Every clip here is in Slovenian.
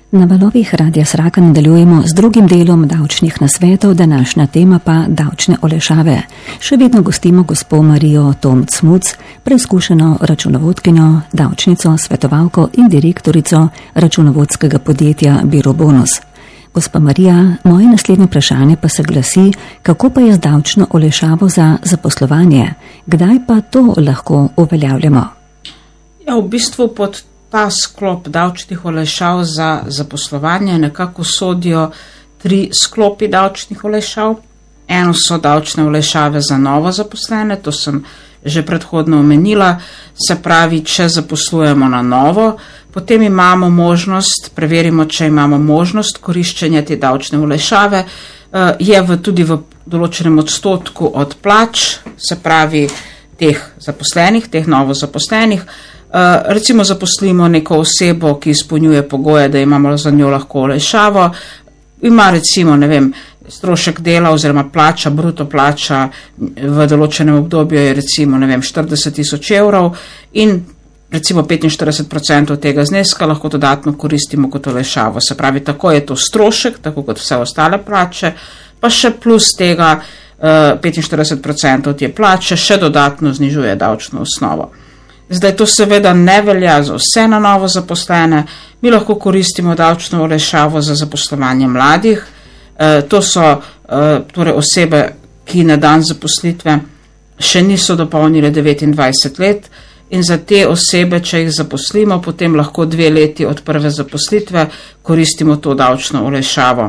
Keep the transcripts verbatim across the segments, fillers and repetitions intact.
Na valovih Radia Sraka nadaljujemo z drugim delom davčnih nasvetov, današnja tema pa davčne olajšave. Še vedno gostimo gospo Marijo Tomc-Muc, preizkušeno računovodkinjo, davčnico, svetovalko in direktorico računovodskega podjetja Biro Bonus. Gospa Marija, moje naslednje vprašanje pa se glasi, kako pa je z davčno olajšavo za zaposlovanje? Kdaj pa to lahko uveljavljamo? Ja, v bistvu pod ta sklop davčnih olajšav za zaposlovanje nekako sodijo tri sklopi davčnih olajšav. Eno so davčne olajšave za novo zaposlene, to sem že predhodno omenila, se pravi, če zaposlujemo na novo, potem imamo možnost, preverimo, če imamo možnost koriščenja te davčne olajšave, je v, tudi v določenem odstotku od plač, se pravi teh zaposlenih, teh novo zaposlenih. Uh, recimo zaposlimo neko osebo, ki izpolnjuje pogoje, da imamo za njo lahko olajšavo, ima recimo, ne vem, strošek dela oziroma plača, bruto plača v določenem obdobju je recimo, ne vem, štirideset tisoč evrov in recimo petinštirideset procentov tega zneska lahko dodatno koristimo kot olajšavo. Se pravi, tako je to strošek, tako kot vse ostale plače, pa še plus tega uh, petinštirideset procentov te plače še dodatno znižuje davčno osnovo. Zdaj to seveda ne velja za vse na novo zaposlene, mi lahko koristimo davčno olajšavo za zaposlovanje mladih, e, to so e, torej osebe, ki na dan zaposlitve še niso dopolnile devetindvajset let in za te osebe, če jih zaposlimo, potem lahko dve leti od prve zaposlitve koristimo to davčno olajšavo.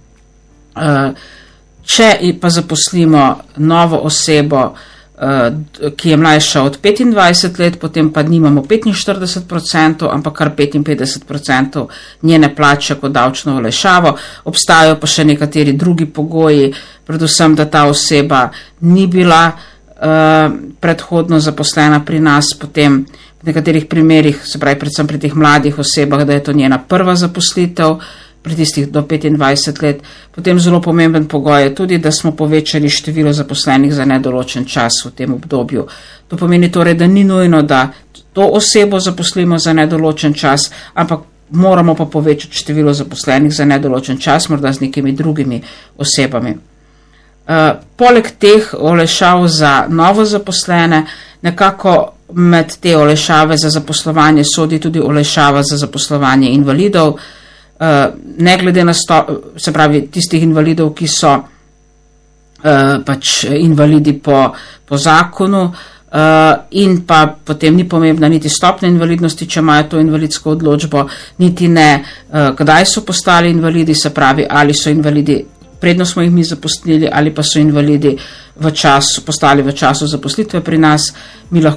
E, če pa zaposlimo novo osebo, ki je mlajša od petindvajset let, potem pa nimamo petinštirideset procentov, ampak kar petinpetdeset procentov njene plače kot davčno olajšavo. Obstajajo pa še nekateri drugi pogoji, predvsem, da ta oseba ni bila uh, predhodno zaposlena pri nas, potem v nekaterih primerih, se pravi predvsem pri teh mladih osebah, da je to njena prva zaposlitev, pri tistih do petindvajset let. Potem zelo pomemben pogoj je tudi, da smo povečali število zaposlenih za nedoločen čas v tem obdobju. To pomeni torej, da ni nujno, da to osebo zaposlimo za nedoločen čas, ampak moramo pa povečati število zaposlenih za nedoločen čas, morda z nekimi drugimi osebami. Uh, poleg teh olajšav za novo zaposlene, nekako med te olajšave za zaposlovanje sodi tudi olajšava za zaposlovanje invalidov, Uh, ne glede na sto, se pravi tistih invalidov, ki so uh, pač invalidi po, po zakonu uh, in pa potem ni pomembna niti stopnja invalidnosti, če imajo to invalidsko odločbo, niti ne uh, kdaj so postali invalidi, se pravi ali so invalidi predno smo jih mi zaposlili ali pa so invalidi v času, postali v času zaposlitve pri nas, mi lahko